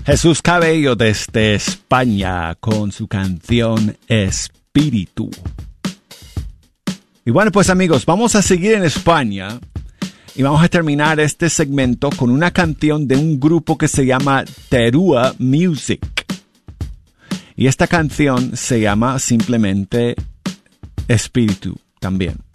Jesús Cabello desde España con su canción Espíritu. Y bueno, pues amigos, vamos a seguir en España y vamos a terminar este segmento con una canción de un grupo que se llama Terúa Music. Y esta canción se llama simplemente Espíritu también.